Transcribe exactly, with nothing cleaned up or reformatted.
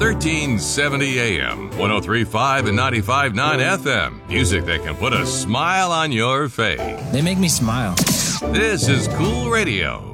thirteen seventy A M, one oh three point five and ninety-five point nine F M. Music that can put a smile on your face. They make me smile. This is Cool Radio.